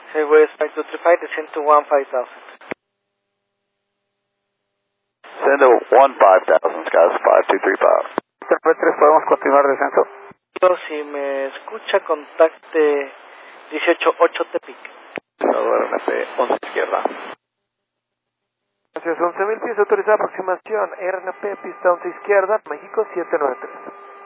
Southwest 5235, descend to 15,000. Send to 15,000, Skies 5235. Denver 3, podemos continuar descenso. Si me escucha, contacte 188 Tepic. RNP 11 izquierda. Gracias, 11.000 pies, autorizada aproximación. RNP, pista 11 izquierda, México 793.